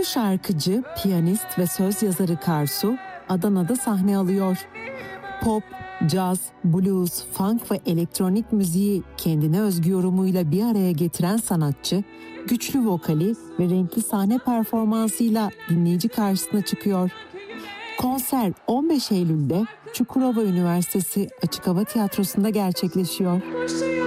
şarkıcı, piyanist ve söz yazarı Karsu, Adana'da sahne alıyor. Pop, caz, blues, funk ve elektronik müziği kendine özgü yorumuyla bir araya getiren sanatçı, güçlü vokali ve renkli sahne performansıyla dinleyici karşısına çıkıyor. Konser 15 Eylül'de Çukurova Üniversitesi Açık Hava Tiyatrosu'nda gerçekleşiyor.